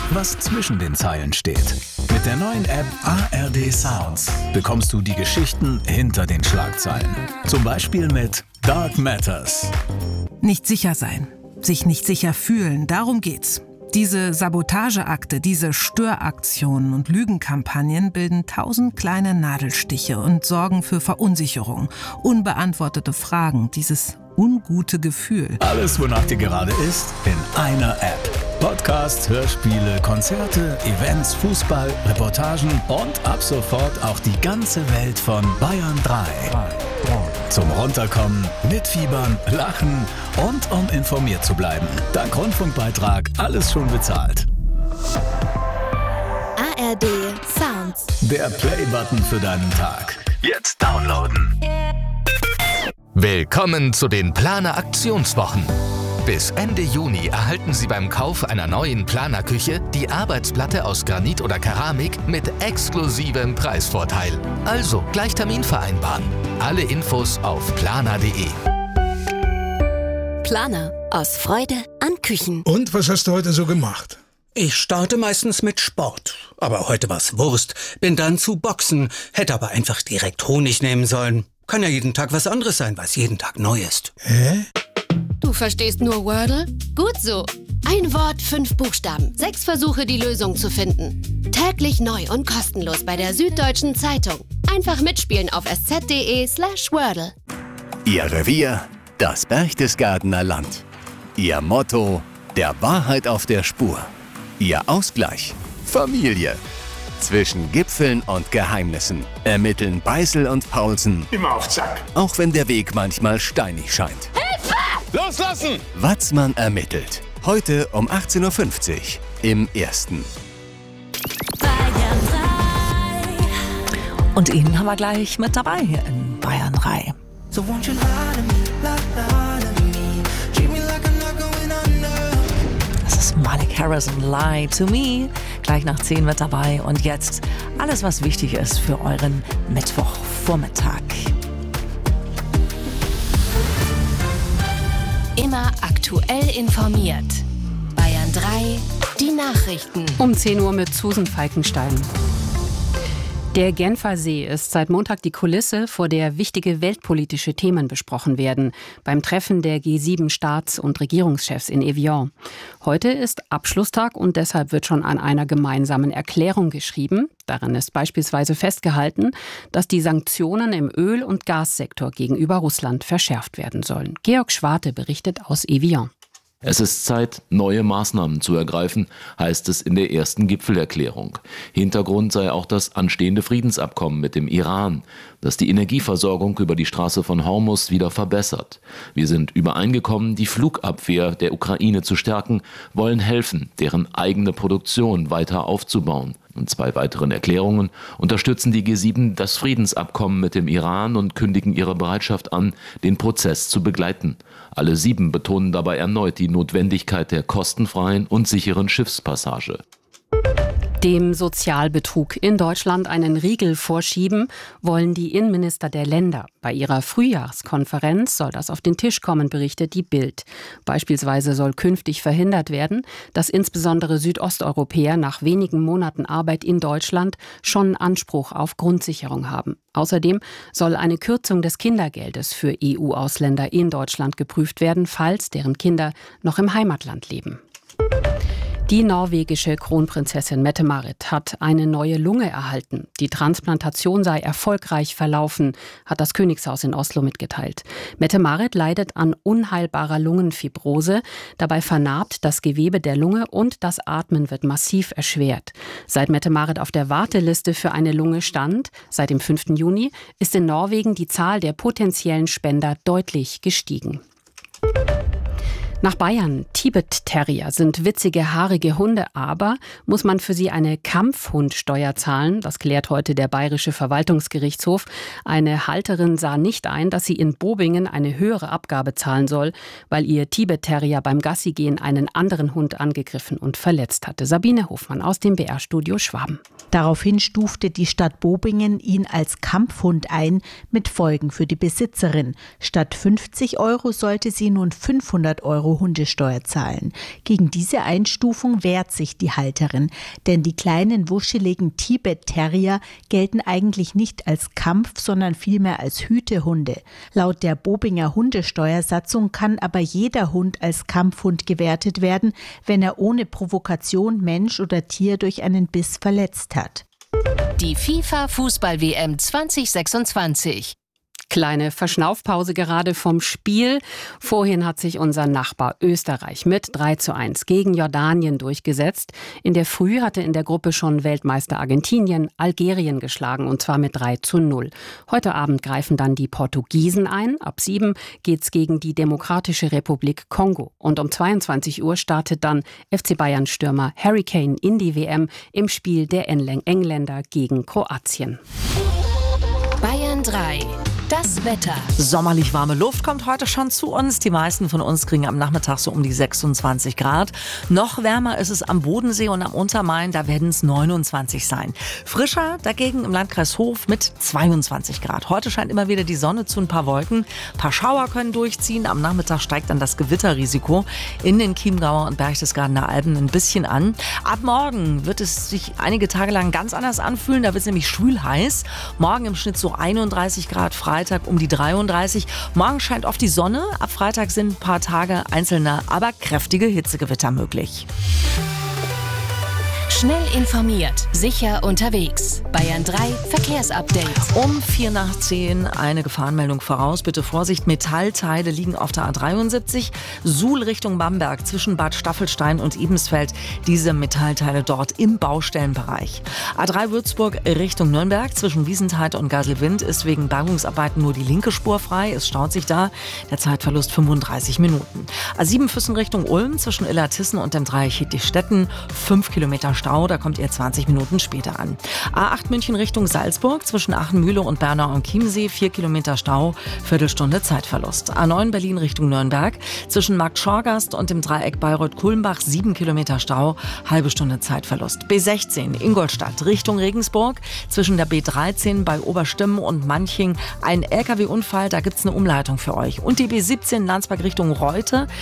was zwischen den Zeilen steht. Mit der neuen App ARD Sounds bekommst du die Geschichten hinter den Schlagzeilen. Zum Beispiel mit Dark Matters. Nicht sicher sein, sich nicht sicher fühlen, darum geht's. Diese Sabotageakte, diese Störaktionen und Lügenkampagnen bilden 1000 kleine Nadelstiche und sorgen für Verunsicherung, unbeantwortete Fragen, dieses ungute Gefühl. Alles, wonach dir gerade ist, in einer App. Podcasts, Hörspiele, Konzerte, Events, Fußball, Reportagen und ab sofort auch die ganze Welt von Bayern 3. Zum Runterkommen, mitfiebern, lachen und um informiert zu bleiben. Dank Rundfunkbeitrag alles schon bezahlt. ARD Sounds. Der Play-Button für deinen Tag. Jetzt downloaden. Willkommen zu den Planer Aktionswochen. Bis Ende Juni erhalten Sie beim Kauf einer neuen Planerküche die Arbeitsplatte aus Granit oder Keramik mit exklusivem Preisvorteil. Also gleich Termin vereinbaren. Alle Infos auf planer.de. Planer. Aus Freude an Küchen. Und was hast du heute so gemacht? Ich starte meistens mit Sport. Aber heute war's Wurst. Bin dann zu Boxen. Hätte aber einfach direkt Honig nehmen sollen. Kann ja jeden Tag was anderes sein, weil es jeden Tag neu ist. Hä? Du verstehst nur Wordle? Gut so. Ein Wort, 5 Buchstaben. 6 Versuche, die Lösung zu finden. Täglich neu und kostenlos bei der Süddeutschen Zeitung. Einfach mitspielen auf sz.de/Wordle. Ihr Revier, das Berchtesgadener Land. Ihr Motto, der Wahrheit auf der Spur. Ihr Ausgleich, Familie. Zwischen Gipfeln und Geheimnissen ermitteln Beißel und Paulsen. Immer auf Zack. Auch wenn der Weg manchmal steinig scheint. Hilfe! Loslassen! Watzmann ermittelt. Heute um 18.50 Uhr im Ersten. Bayern 3. Und ihn haben wir gleich mit dabei hier in Bayern 3. So won't you lie to me, lie to me. Treat me like I'm not going under. Das ist Malik Harrison, Lie to Me. Gleich nach 10 mit dabei. Und jetzt alles, was wichtig ist für euren Mittwochvormittag. Immer aktuell informiert. Bayern 3, die Nachrichten. Um 10 Uhr mit Susan Falkenstein. Der Genfer See ist seit Montag die Kulisse, vor der wichtige weltpolitische Themen besprochen werden, beim Treffen der G7-Staats- und Regierungschefs in Evian. Heute ist Abschlusstag und deshalb wird schon an einer gemeinsamen Erklärung geschrieben. Darin ist beispielsweise festgehalten, dass die Sanktionen im Öl- und Gassektor gegenüber Russland verschärft werden sollen. Georg Schwarte berichtet aus Evian. Es ist Zeit, neue Maßnahmen zu ergreifen, heißt es in der ersten Gipfelerklärung. Hintergrund sei auch das anstehende Friedensabkommen mit dem Iran, das die Energieversorgung über die Straße von Hormuz wieder verbessert. Wir sind übereingekommen, die Flugabwehr der Ukraine zu stärken, wollen helfen, deren eigene Produktion weiter aufzubauen. In 2 weiteren Erklärungen unterstützen die G7 das Friedensabkommen mit dem Iran und kündigen ihre Bereitschaft an, den Prozess zu begleiten. Alle 7 betonen dabei erneut die Notwendigkeit der kostenfreien und sicheren Schiffspassage. Dem Sozialbetrug in Deutschland einen Riegel vorschieben wollen die Innenminister der Länder. Bei ihrer Frühjahrskonferenz soll das auf den Tisch kommen, berichtet die Bild. Beispielsweise soll künftig verhindert werden, dass insbesondere Südosteuropäer nach wenigen Monaten Arbeit in Deutschland schon Anspruch auf Grundsicherung haben. Außerdem soll eine Kürzung des Kindergeldes für EU-Ausländer in Deutschland geprüft werden, falls deren Kinder noch im Heimatland leben. Die norwegische Kronprinzessin Mette-Marit hat eine neue Lunge erhalten. Die Transplantation sei erfolgreich verlaufen, hat das Königshaus in Oslo mitgeteilt. Mette-Marit leidet an unheilbarer Lungenfibrose. Dabei vernarbt das Gewebe der Lunge und das Atmen wird massiv erschwert. Seit Mette-Marit auf der Warteliste für eine Lunge stand, seit dem 5. Juni, ist in Norwegen die Zahl der potenziellen Spender deutlich gestiegen. Nach Bayern, Tibet-Terrier sind witzige, haarige Hunde, aber muss man für sie eine Kampfhundsteuer zahlen? Das klärt heute der Bayerische Verwaltungsgerichtshof. Eine Halterin sah nicht ein, dass sie in Bobingen eine höhere Abgabe zahlen soll, weil ihr Tibet-Terrier beim Gassigehen einen anderen Hund angegriffen und verletzt hatte. Sabine Hofmann aus dem BR-Studio Schwaben. Daraufhin stufte die Stadt Bobingen ihn als Kampfhund ein, mit Folgen für die Besitzerin. Statt 50 € sollte sie nun 500 € € Hundesteuer zahlen. Gegen diese Einstufung wehrt sich die Halterin, denn die kleinen wuscheligen Tibet-Terrier gelten eigentlich nicht als Kampf, sondern vielmehr als Hütehunde. Laut der Bobinger Hundesteuersatzung kann aber jeder Hund als Kampfhund gewertet werden, wenn er ohne Provokation Mensch oder Tier durch einen Biss verletzt hat. Die FIFA-Fußball-WM 2026. Kleine Verschnaufpause gerade vom Spiel. Vorhin hat sich unser Nachbar Österreich mit 3:1 gegen Jordanien durchgesetzt. In der Früh hatte in der Gruppe schon Weltmeister Argentinien Algerien geschlagen, und zwar mit 3:0. Heute Abend greifen dann die Portugiesen ein. Ab 7 geht's gegen die Demokratische Republik Kongo. Und um 22 Uhr startet dann FC Bayern-Stürmer Harry Kane in die WM im Spiel der Engländer gegen Kroatien. Bayern 3. Das Wetter. Sommerlich warme Luft kommt heute schon zu uns. Die meisten von uns kriegen am Nachmittag so um die 26 Grad. Noch wärmer ist es am Bodensee und am Untermain, da werden es 29 sein. Frischer dagegen im Landkreis Hof mit 22 Grad. Heute scheint immer wieder die Sonne zu, ein paar Wolken. Ein paar Schauer können durchziehen. Am Nachmittag steigt dann das Gewitterrisiko in den Chiemgauer und Berchtesgadener Alpen ein bisschen an. Ab morgen wird es sich einige Tage lang ganz anders anfühlen. Da wird es nämlich schwül heiß. Morgen im Schnitt so 31 Grad, Freitag um die 33. Morgen scheint oft die Sonne. Ab Freitag sind ein paar Tage einzelne, aber kräftige Hitzegewitter möglich. Schnell informiert, sicher unterwegs. Bayern 3 Verkehrsupdate. Um 9:45 eine Gefahrenmeldung voraus. Bitte Vorsicht, Metallteile liegen auf der A73. Suhl Richtung Bamberg zwischen Bad Staffelstein und Ebensfeld. Diese Metallteile dort im Baustellenbereich. A3 Würzburg Richtung Nürnberg zwischen Wiesenthal und Geiselwind ist wegen Bergungsarbeiten nur die linke Spur frei. Es staut sich da. Der Zeitverlust 35 Minuten. A7 Füssen Richtung Ulm zwischen Illertissen und dem Dreieck Hittichstetten 5 Kilometer Stau. Da kommt ihr 20 Minuten später an. A8 München Richtung Salzburg zwischen Achenmühle und Bernau am Chiemsee 4 Kilometer Stau, Viertelstunde Zeitverlust. A9 Berlin Richtung Nürnberg zwischen Markt Schorgast und dem Dreieck Bayreuth-Kulmbach 7 Kilometer Stau, halbe Stunde Zeitverlust. B16 Ingolstadt Richtung Regensburg zwischen der B13 bei Oberstimmen und Manching ein LKW-Unfall, da gibt es eine Umleitung für euch. Und die B17 Landsberg Richtung Reute